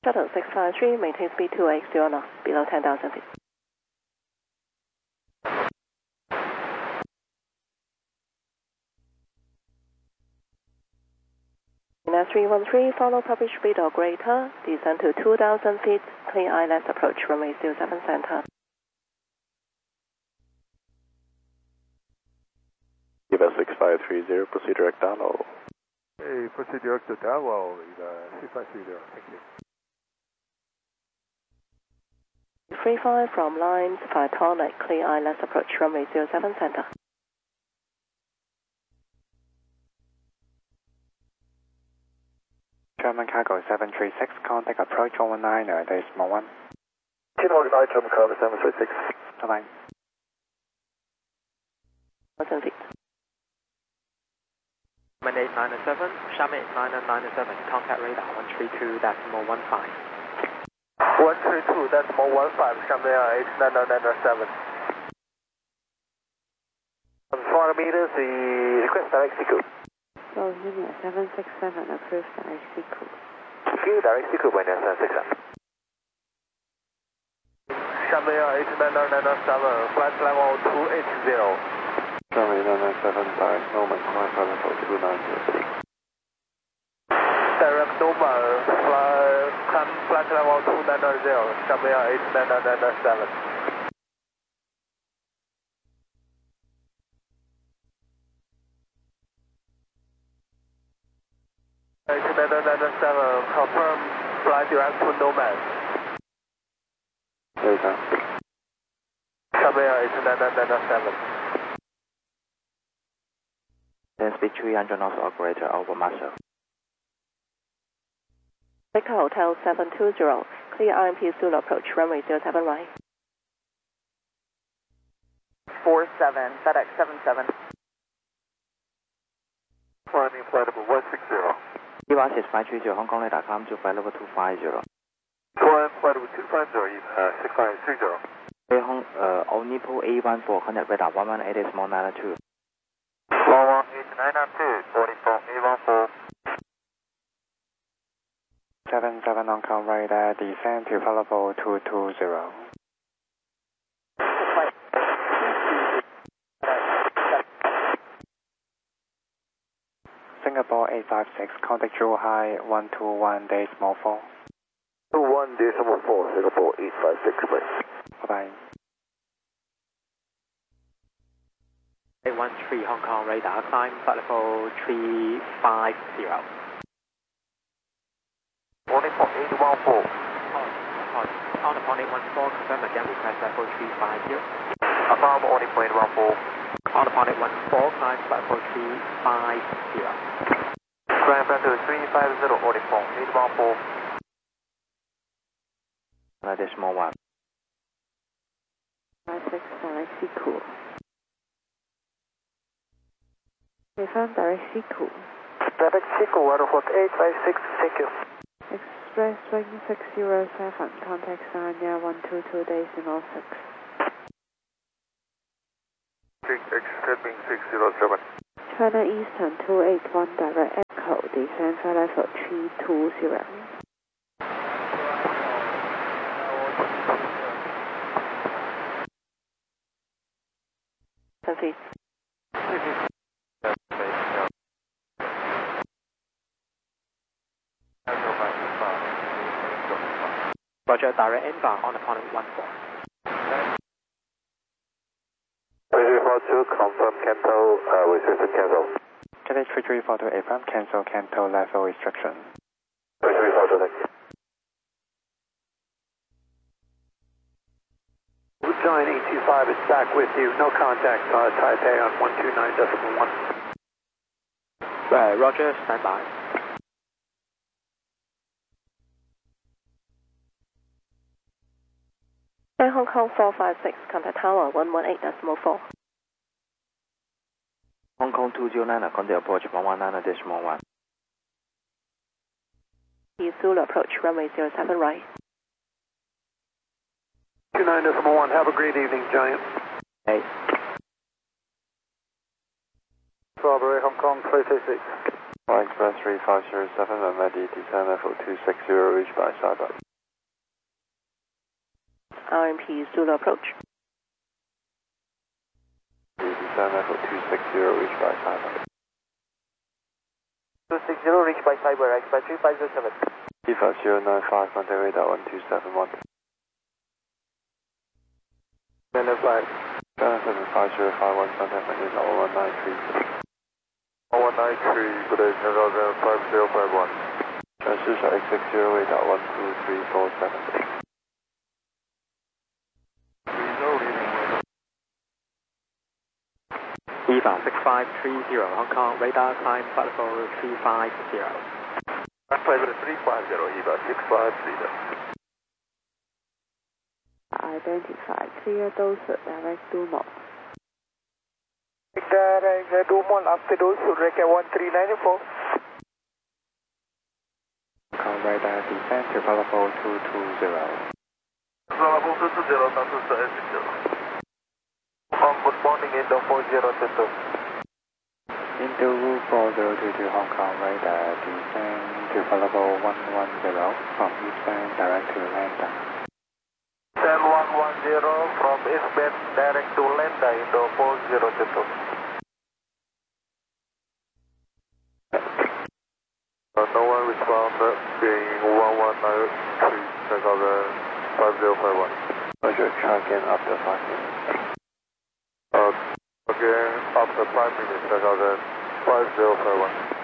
Shuttle 653, maintain speed 280 knots, below 10,000 feet. Nas 313, follow published speed or greater, descend to 2,000 feet, clean ILS approach, runway 07 center. Give us 6530, proceed direct download. Hey, proceed direct to download, 6530, thank you. 35 from lines, Photonic, clean ILS approach, runway 07 center. German Cargo 736, contact approach 119, decimal 1. Morgan Knight, German Cargo 736. Bye-bye. 1,000 feet. German 897, Xiamen 8997, contact radar 132.15. 132.15, Xiamen 8997. 400 meters, the request direct sequence. So Union 767, approved direct sequence. Okay, direct sequence by 767. Xiamen 8997, flight level 280. Xiamen 997, direct Norman, climb flight level 290. Direct Norman, flight level 290, Xiamen 8997. 8997, confirm flight direct to Nomad. Data. Xiamen 8997. Then speed 300 knots operator over muscle. Victor Hotel 720, clear IMP soon approach, runway 07 right. 47, FedEx 77. Climbing flight level 160. EVAS is 530, Hong Kong radar, climb to flight level 250. Climb flight level 250, 6530. Onipo A14, contact radar 118, small 902. 11892, Onipo A14. 77 Hong Kong radar, descend to flight level 220. Singapore 856, contact Zhuhai 121.4. 21.4, Singapore 856, please. Bye-bye. 813 Hong Kong radar, climb flight level 350. Onipo 814. On upon 814, confirm again, request level 350. Above Onipo 814. On upon 814, climb flight level 350. Climb flight level 350, Onipo 814. Decimal 1. 565, sequence. Confirm direct sequence. Direct sequence, Aeroflot 856, thank you. Express wing 607, contact Sanya 122.06. Extending 607. China Eastern 281, direct echo, descend flight level 320. Feet. Roger, direct inbound on upon 814. To confirm cancel, restriction cancel. Cathay 3342 FM, cancel level restriction. 3342, thank you. Giant 825 is back with you. No contact, Taipei on 129.1. Roger, stand by. Air Hong Kong 456, contact tower 118.4. Hong Kong 209, contact approach 119.1. Zulu approach, runway 07 right. 29.1, have a great evening, Giant. Hey. Strawberry, Hong Kong 336. Flight Express 3507, I'm ready, descend level 260, reach by Cyber. RMP Zulu approach. Descend level 260, reach by Cyber. 260, reach by Cyber, Express 3507. T5095, contact radar 1271. 905. 77505, contact radar 1193. 1193, good day, 5051. Transmission X60, radar 12347. EVA 6530, Hong Kong, radar climb flight level 350. Flight 350, EVA 6530. Identified, clear those direct do not. Direct do not after those Rec 1394. Hong Kong radar descend to level 220. Level 220, Santos S60. Good morning, Indo 4022. Indo 4022 Hong Kong radar descend to level 110 from eastbound direct to Lambda. Cell 110 from eastbound direct to Lambda, Indo 4022. No one responded, being 1193, check out the 5051. Roger, try again after 5 minutes. Again, after 5 minutes, check out the 5051.